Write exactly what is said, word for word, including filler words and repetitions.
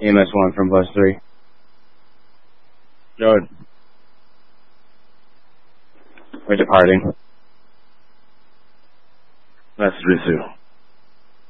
E M S one from bus three. Good. We're departing. That's Ritsu.